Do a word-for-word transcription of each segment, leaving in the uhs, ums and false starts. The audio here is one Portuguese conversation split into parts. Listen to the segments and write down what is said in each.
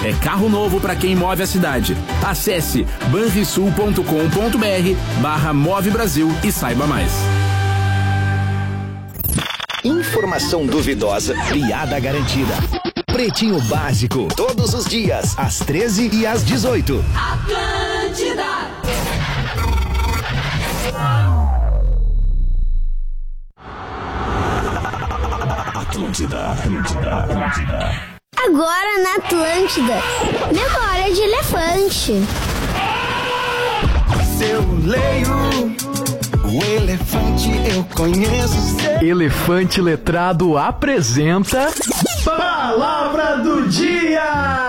É carro novo para quem move a cidade. Acesse banrisul ponto com ponto br barra Move Brasil e saiba mais. Informação duvidosa, piada garantida. Pretinho Básico, todos os dias, às treze e às dezoito. Atlântida. Atlântida, Atlântida, Atlântida. Agora na Atlântida, memória de elefante. Se eu leio o elefante, eu conheço. Elefante Letrado apresenta Palavra do Dia!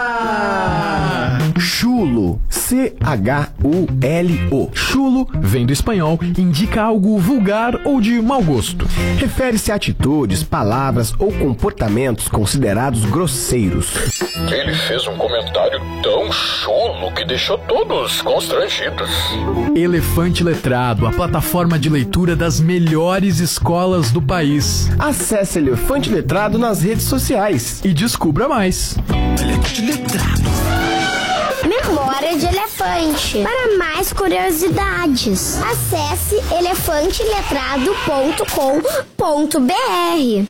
Chulo, C H U L O. Chulo vem do espanhol, indica algo vulgar ou de mau gosto. Refere-se a atitudes, palavras ou comportamentos considerados grosseiros. Ele fez um comentário tão chulo que deixou todos constrangidos. Elefante Letrado, a plataforma de leitura das melhores escolas do país. Acesse Elefante Letrado nas redes sociais e descubra mais. Elefante Letrado. Memória de elefante. Para mais curiosidades, acesse elefante letrado ponto com ponto br.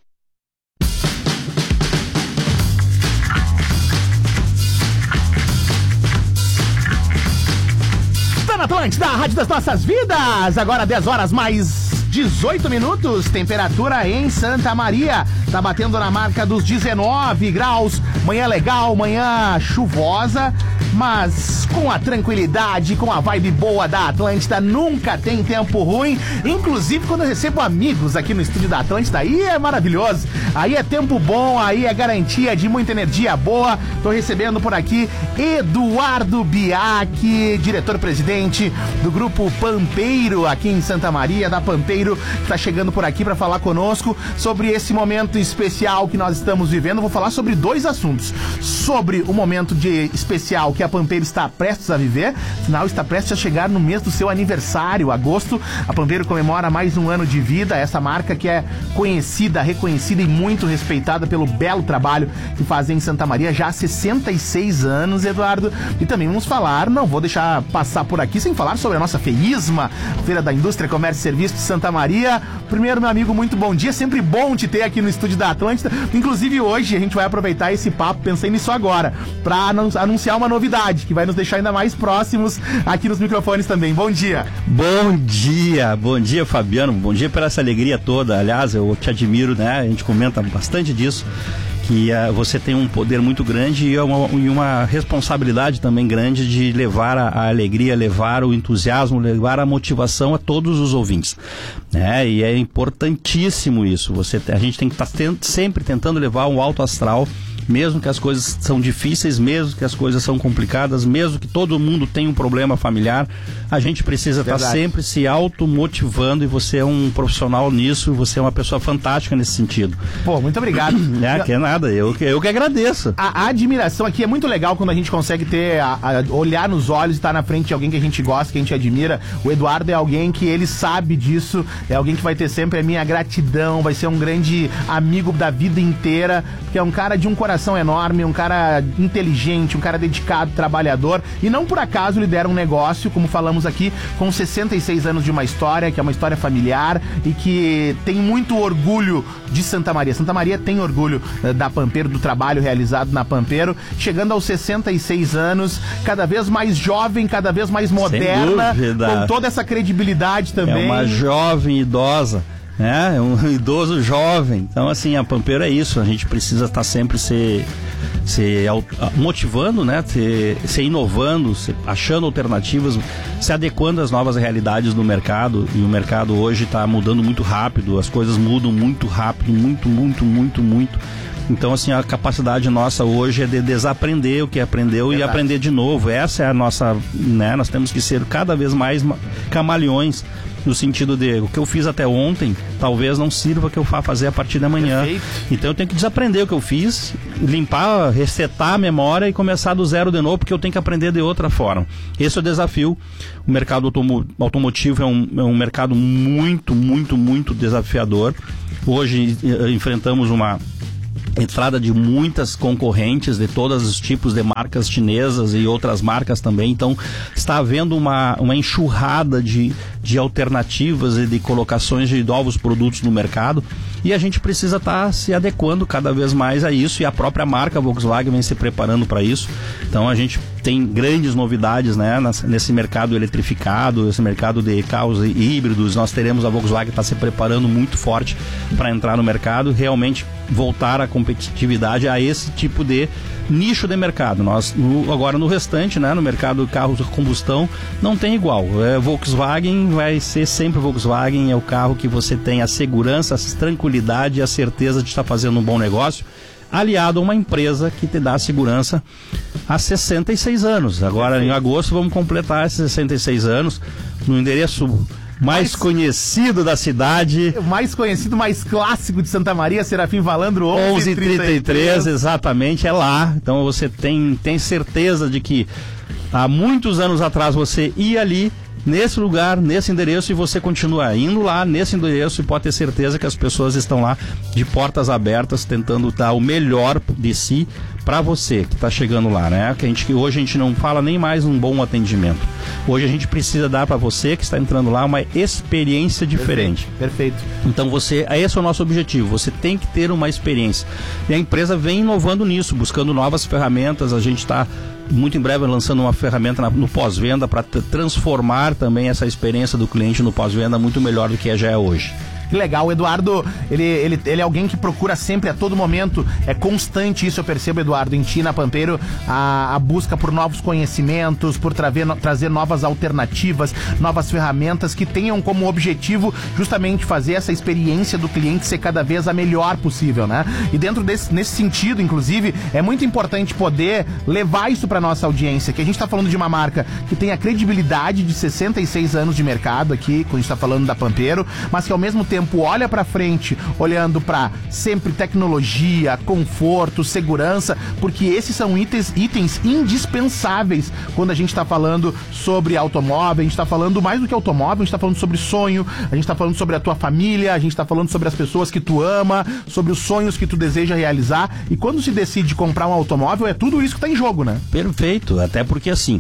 Tá na Atlântida, a rádio das nossas vidas. Agora dez horas mais dezoito minutos, temperatura em Santa Maria tá batendo na marca dos dezenove graus, manhã legal, manhã chuvosa, mas com a tranquilidade, com a vibe boa da Atlântida, nunca tem tempo ruim, inclusive quando eu recebo amigos aqui no estúdio da Atlântida, aí é maravilhoso, aí é tempo bom, aí é garantia de muita energia boa. Tô recebendo por aqui Eduardo Biak, diretor-presidente do Grupo Pampeiro aqui em Santa Maria, da Pampeiro, que tá chegando por aqui para falar conosco sobre esse momento especial que nós estamos vivendo. Vou falar sobre dois assuntos, sobre o momento de especial que a Pampeiro está prestes a viver, afinal está prestes a chegar no mês do seu aniversário, agosto. A Pampeiro comemora mais um ano de vida, essa marca que é conhecida, reconhecida e muito respeitada pelo belo trabalho que fazem em Santa Maria já há sessenta e seis anos, Eduardo. E também vamos falar, não vou deixar passar por aqui sem falar sobre a nossa FEISMA, Feira da Indústria, Comércio e Serviços de Santa Maria. Primeiro, meu amigo, muito bom dia, sempre bom te ter aqui no estúdio da Atlântida. Inclusive hoje a gente vai aproveitar esse papo, pensei nisso agora, para anunciar uma novidade que vai nos deixar ainda mais próximos aqui nos microfones também. Bom dia. Bom dia, bom dia, Fabiano, bom dia por essa alegria toda. Aliás, eu te admiro, né? A gente comenta bastante disso, que uh, você tem um poder muito grande e uma, e uma responsabilidade também grande de levar a, a alegria, levar o entusiasmo, levar a motivação a todos os ouvintes, né? E é importantíssimo isso. Você, a gente tem que estar tá sempre tentando levar um alto astral, mesmo que as coisas são difíceis, mesmo que as coisas são complicadas, mesmo que todo mundo tenha um problema familiar, a gente precisa estar tá sempre se automotivando, e você é um profissional nisso, você é uma pessoa fantástica nesse sentido. Pô, muito obrigado. É, que é nada, eu, eu que agradeço. A, a admiração aqui é muito legal quando a gente consegue ter, a, a olhar nos olhos e estar na frente de alguém que a gente gosta, que a gente admira. O Eduardo é alguém que ele sabe disso, é alguém que vai ter sempre a minha gratidão, vai ser um grande amigo da vida inteira, que é um cara de um coração enorme, um cara inteligente, um cara dedicado, trabalhador, e não por acaso lidera um negócio, como falamos aqui, com sessenta e seis anos de uma história, que é uma história familiar e que tem muito orgulho de Santa Maria. Santa Maria tem orgulho uh, da Pampeiro, do trabalho realizado na Pampeiro, chegando aos sessenta e seis anos, cada vez mais jovem, cada vez mais moderna, com toda essa credibilidade também. É uma jovem idosa. É, um idoso jovem. Então, assim, a Pampeiro é isso. A gente precisa estar sempre se, se motivando, né? Se, se inovando, se achando alternativas, se adequando às novas realidades do mercado. E o mercado hoje está mudando muito rápido. As coisas mudam muito rápido, muito, muito, muito, muito. Então, assim, a capacidade nossa hoje é de desaprender o que aprendeu. Verdade. E aprender de novo. Essa é a nossa, né? Nós temos que ser cada vez mais camaleões, no sentido de o que eu fiz até ontem talvez não sirva que eu vá fazer a partir da manhã. Perfeito. Então eu tenho que desaprender o que eu fiz, limpar, resetar a memória e começar do zero de novo, porque eu tenho que aprender de outra forma. Esse é o desafio. O mercado automo- automotivo é um, é um mercado muito, muito, muito desafiador. Hoje eh, enfrentamos uma entrada de muitas concorrentes de todos os tipos de marcas chinesas e outras marcas também, então está havendo uma, uma enxurrada de, de alternativas e de colocações de novos produtos no mercado, e a gente precisa estar tá se adequando cada vez mais a isso, e a própria marca Volkswagen vem se preparando para isso. Então a gente tem grandes novidades, né, nesse mercado eletrificado, esse mercado de carros híbridos. Nós teremos a Volkswagen está se preparando muito forte para entrar no mercado, realmente voltar a competitividade a esse tipo de nicho de mercado. Nós no, agora no restante, né, no mercado de carros de combustão, não tem igual. É, Volkswagen vai ser sempre Volkswagen, é o carro que você tem a segurança, a tranquilidade e a certeza de estar fazendo um bom negócio, aliado a uma empresa que te dá segurança há sessenta e seis anos. Agora em agosto vamos completar esses sessenta e seis anos no endereço mais, mais conhecido da cidade. Mais conhecido, mais clássico de Santa Maria, Serafim Valandro, onze e trinta e três, exatamente, é lá. Então você tem, tem certeza de que há muitos anos atrás você ia ali, nesse lugar, nesse endereço, e você continua indo lá nesse endereço, e pode ter certeza que as pessoas estão lá de portas abertas, tentando dar o melhor de si para você que está chegando lá, né? Que a gente, que hoje a gente não fala nem mais um bom atendimento. Hoje a gente precisa dar para você que está entrando lá uma experiência diferente. Perfeito. Perfeito. Então você, esse é o nosso objetivo. Você tem que ter uma experiência. E a empresa vem inovando nisso, buscando novas ferramentas. A gente está muito em breve lançando uma ferramenta na, no pós-venda para transformar também essa experiência do cliente no pós-venda muito melhor do que já é hoje. Que legal, o Eduardo, ele, ele, ele é alguém que procura sempre, a todo momento, é constante isso, eu percebo, Eduardo, em ti, na Pampeiro, a, a busca por novos conhecimentos, por trazer, no, trazer novas alternativas, novas ferramentas que tenham como objetivo justamente fazer essa experiência do cliente ser cada vez a melhor possível, né? E dentro desse nesse sentido, inclusive, é muito importante poder levar isso para nossa audiência, que a gente está falando de uma marca que tem a credibilidade de sessenta e seis anos de mercado aqui, quando a gente está falando da Pampeiro, mas que ao mesmo tempo tempo olha para frente, olhando para sempre tecnologia, conforto, segurança, porque esses são itens, itens indispensáveis quando a gente está falando sobre automóvel. A gente está falando mais do que automóvel, a gente está falando sobre sonho, a gente está falando sobre a tua família, a gente está falando sobre as pessoas que tu ama, sobre os sonhos que tu deseja realizar, e quando se decide comprar um automóvel, é tudo isso que está em jogo, né? Perfeito, até porque assim,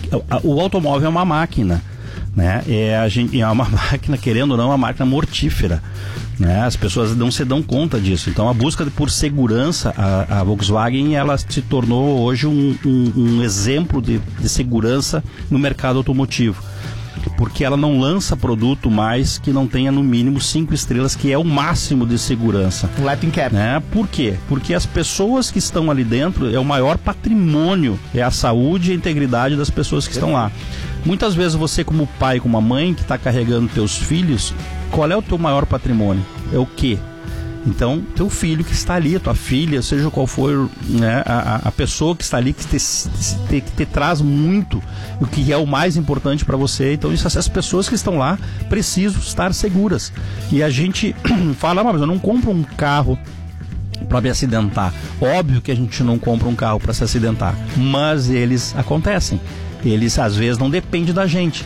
o automóvel é uma máquina, né? É, a gente, é uma máquina, querendo ou não, uma máquina mortífera, né? As pessoas não se dão conta disso. Então a busca por segurança, a, a Volkswagen, ela se tornou hoje um, um, um exemplo de, de segurança no mercado automotivo, porque ela não lança produto mais que não tenha no mínimo cinco estrelas, que é o máximo de segurança. Latin Cap. Né? Por quê? Porque as pessoas que estão ali dentro, é o maior patrimônio, é a saúde e a integridade das pessoas que estão lá. Muitas vezes você, como pai, como mãe que está carregando teus filhos, qual é o teu maior patrimônio? É o quê? Então, teu filho que está ali, a tua filha, seja qual for, né, a, a pessoa que está ali, que te, te, que te traz muito, o que é o mais importante para você. Então, isso, essas pessoas que estão lá precisam estar seguras. E a gente fala, ah, mas eu não compro um carro para me acidentar. Óbvio que a gente não compra um carro para se acidentar, mas eles acontecem. Eles, às vezes, não dependem da gente.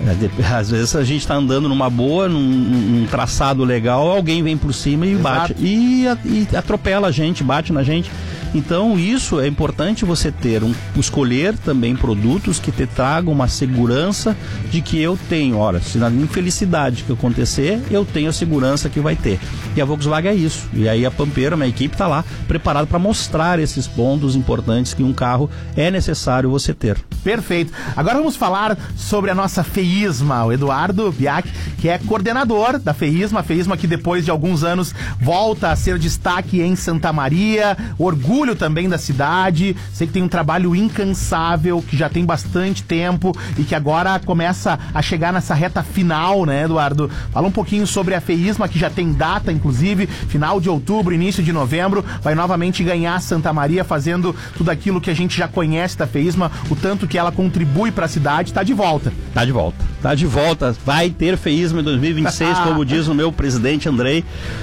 Às vezes a gente está andando numa boa, num, num traçado legal, alguém vem por cima e Exato. bate e, e atropela a gente, bate na gente. Então isso é importante, você ter um, escolher também produtos que te tragam uma segurança de que eu tenho, olha, se na infelicidade que acontecer, eu tenho a segurança que vai ter. E a Volkswagen é isso. E aí a Pampeiro, a minha equipe, está lá preparada para mostrar esses pontos importantes que um carro é necessário você ter. Perfeito. Agora vamos falar sobre a nossa FEISMA, o Eduardo Biak, que é coordenador da FEISMA, a FEISMA que depois de alguns anos volta a ser destaque em Santa Maria, orgulho também da cidade. Sei que tem um trabalho incansável, que já tem bastante tempo e que agora começa a chegar nessa reta final, né, Eduardo? Fala um pouquinho sobre a FEISMA, que já tem data, inclusive, final de outubro, início de novembro, vai novamente ganhar Santa Maria, fazendo tudo aquilo que a gente já conhece da FEISMA, o tanto que ela contribui para a cidade. Tá de volta. Tá de volta. Tá de volta. Vai ter FEISMA em dois mil e vinte e seis, como diz o meu presidente Andrei,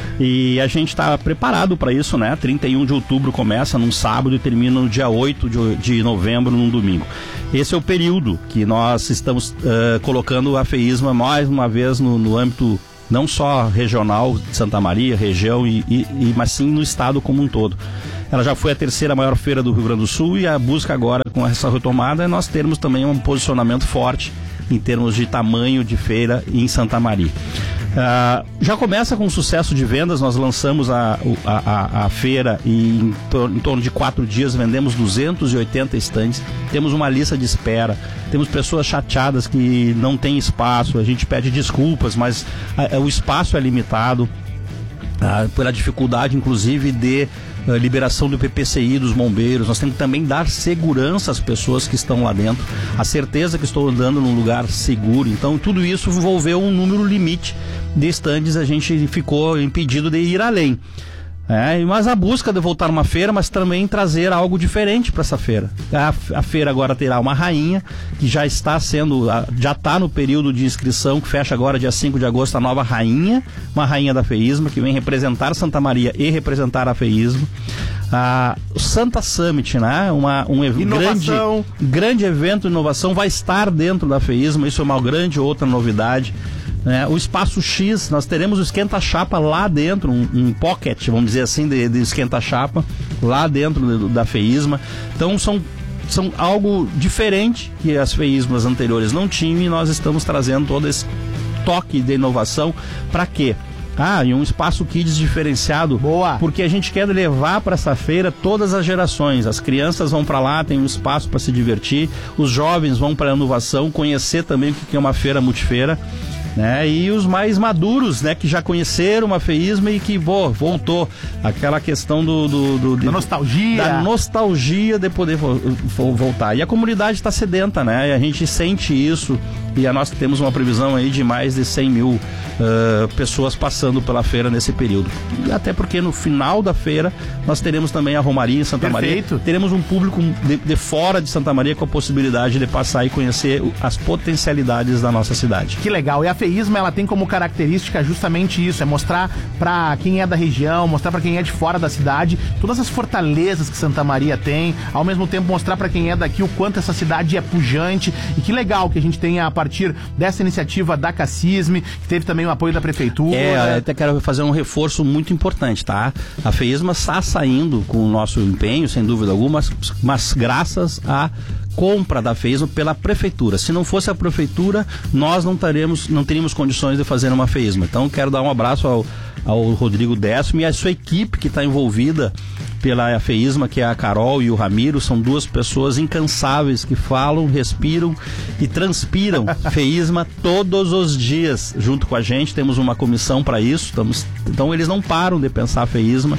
e a gente está preparado para isso, né? trinta e um de outubro começa num sábado e termina no dia oito de novembro, num domingo. Esse é o período que nós estamos uh, colocando a FEISMA mais uma vez no, no âmbito não só regional de Santa Maria, região, e, e, e, mas sim no estado como um todo. Ela já foi a terceira maior feira do Rio Grande do Sul e a busca agora com essa retomada é nós termos também um posicionamento forte em termos de tamanho de feira em Santa Maria. Uh, já começa com sucesso de vendas. Nós lançamos a, a, a, a feira e em, tor em torno de quatro dias vendemos duzentos e oitenta estandes. Temos uma lista de espera, temos pessoas chateadas que não tem espaço, a gente pede desculpas, mas a, a, o espaço é limitado uh, pela dificuldade inclusive de Uh, liberação do P P C I dos bombeiros. Nós temos que também dar segurança às pessoas que estão lá dentro, a certeza que estou andando num lugar seguro. Então tudo isso envolveu um número limite de estandes, a gente ficou impedido de ir além. É, mas a busca de voltar uma feira, mas também trazer algo diferente para essa feira. A, a feira agora terá uma rainha, que já está sendo, já está no período de inscrição, que fecha agora dia cinco de agosto, a nova rainha, uma rainha da feísma, que vem representar Santa Maria e representar a feísma. A Santa Summit, né? Uma, um grande, grande evento de inovação vai estar dentro da feísma, isso é uma grande outra novidade. É, o Espaço X, nós teremos o esquenta-chapa lá dentro, um, um pocket, vamos dizer assim, de, de esquenta-chapa, lá dentro de, da feísma. Então são, são algo diferente que as feísmas anteriores não tinham e nós estamos trazendo todo esse toque de inovação. Para quê? Ah, e um espaço kids diferenciado. Boa. Porque a gente quer levar para essa feira todas as gerações. As crianças vão para lá, tem um espaço para se divertir. Os jovens vão para a inovação, conhecer também o que é uma feira multifeira. Né? E os mais maduros, né, que já conheceram uma feísma e que pô, voltou aquela questão do, do, do de, da nostalgia da nostalgia de poder vo, vo, voltar. E a comunidade está sedenta, né? E a gente sente isso e nós temos uma previsão aí de mais de cem mil uh, pessoas passando pela feira nesse período. Até porque no final da feira nós teremos também a Romaria em Santa Perfeito. Maria. Teremos um público de, de fora de Santa Maria com a possibilidade de passar e conhecer as potencialidades da nossa cidade. Que legal. E a feísma, ela tem como característica justamente isso, é mostrar pra quem é da região, mostrar pra quem é de fora da cidade, todas as fortalezas que Santa Maria tem, ao mesmo tempo mostrar pra quem é daqui o quanto essa cidade é pujante. E que legal que a gente tenha, a partir dessa iniciativa da Cassisme, que teve também o apoio da prefeitura. É, eu até quero fazer um reforço muito importante, tá? A feísma está saindo com o nosso empenho, sem dúvida alguma, mas, mas graças a compra da feísma pela prefeitura. Se não fosse a prefeitura, nós não teremos, não teríamos condições de fazer uma feísma. Então quero dar um abraço ao, ao Rodrigo Décimo e à sua equipe que está envolvida pela feísma, que é a Carol e o Ramiro. São duas pessoas incansáveis que falam, respiram e transpiram feísma todos os dias junto com a gente. Temos uma comissão para isso, estamos, então eles não param de pensar feísma.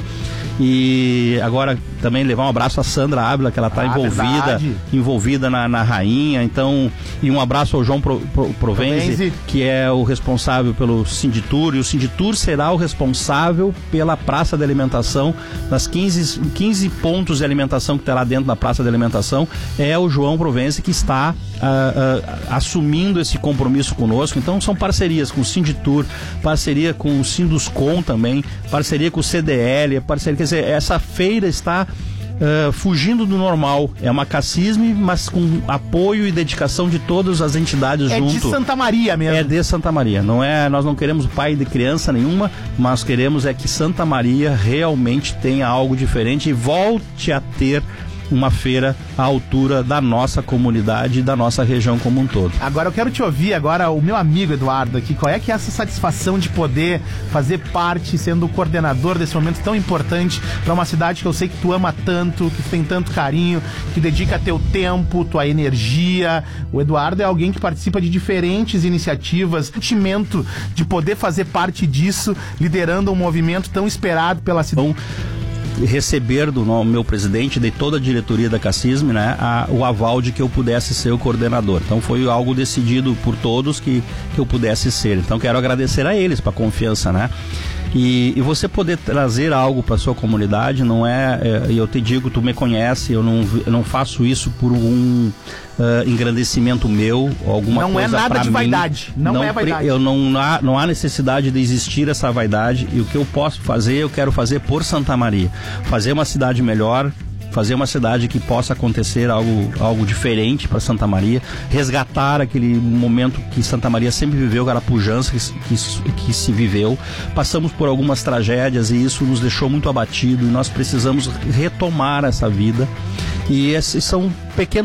E agora também levar um abraço a Sandra Ávila, que ela está ah, envolvida envolvida na, na rainha. Então, e um abraço ao João Pro, Pro, Provenzi, Provenzi, que é o responsável pelo Sinditur, e o Sinditur será o responsável pela praça de alimentação. Das quinze, quinze pontos de alimentação que terá dentro da praça de alimentação, é o João Provenzi que está uh, uh, assumindo esse compromisso conosco. Então são parcerias com o Sinditur, parceria com o Sinduscom também, parceria com o C D L, parceria, quer dizer, essa feira está Uh, fugindo do normal. É uma Cassisme, mas com apoio e dedicação de todas as entidades é junto. É de Santa Maria mesmo. É de Santa Maria. Não é, nós não queremos pai de criança nenhuma, mas queremos é que Santa Maria realmente tenha algo diferente e volte a ter uma feira à altura da nossa comunidade e da nossa região como um todo. Agora eu quero te ouvir, agora o meu amigo Eduardo aqui, qual é que é essa satisfação de poder fazer parte, sendo o coordenador desse momento tão importante para uma cidade que eu sei que tu ama tanto, que tem tanto carinho, que dedica teu tempo, tua energia. O Eduardo é alguém que participa de diferentes iniciativas, sentimento de poder fazer parte disso, liderando um movimento tão esperado pela cidade. Receber do meu presidente, de toda a diretoria da Cassisme, né, a, o aval de que eu pudesse ser o coordenador. Então foi algo decidido por todos que, que eu pudesse ser. Então quero agradecer a eles pela confiança, né? E, e você poder trazer algo para sua comunidade não é, é, eu te digo, tu me conhece, eu não, eu não faço isso por um uh, engrandecimento meu, alguma não coisa é nada de mim. vaidade, não, não é vaidade. Eu não, não, há, não há necessidade de existir essa vaidade, e o que eu posso fazer, eu quero fazer por Santa Maria. Fazer uma cidade melhor, fazer uma cidade que possa acontecer algo, algo diferente para Santa Maria, resgatar aquele momento que Santa Maria sempre viveu, aquela pujança que, que, que se viveu. Passamos por algumas tragédias e isso nos deixou muito abatido, e nós precisamos retomar essa vida, e esses são pequenos